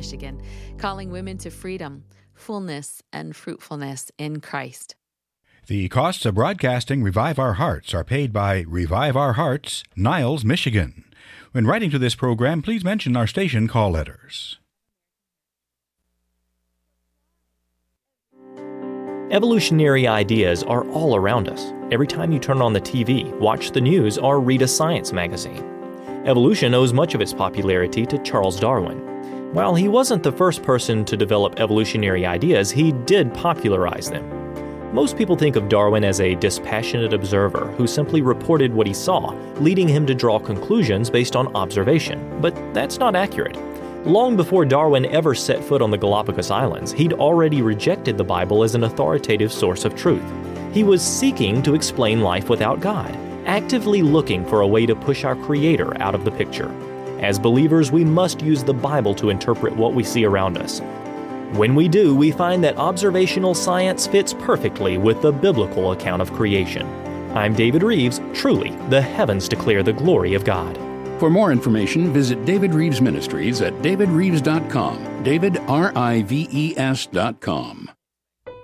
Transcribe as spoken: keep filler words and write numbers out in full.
Michigan, calling women to freedom, fullness, and fruitfulness in Christ. The costs of broadcasting Revive Our Hearts are paid by Revive Our Hearts, Niles, Michigan. When writing to this program, please mention our station call letters. Evolutionary ideas are all around us. Every time you turn on the T V, watch the news, or read a science magazine. Evolution owes much of its popularity to Charles Darwin. While he wasn't the first person to develop evolutionary ideas, he did popularize them. Most people think of Darwin as a dispassionate observer who simply reported what he saw, leading him to draw conclusions based on observation. But that's not accurate. Long before Darwin ever set foot on the Galapagos Islands, he'd already rejected the Bible as an authoritative source of truth. He was seeking to explain life without God, actively looking for a way to push our Creator out of the picture. As believers, we must use the Bible to interpret what we see around us. When we do, we find that observational science fits perfectly with the biblical account of creation. I'm David Reeves. Truly, the heavens declare the glory of God. For more information, visit David Reeves Ministries at david reeves dot com. David, R I V E S dot com.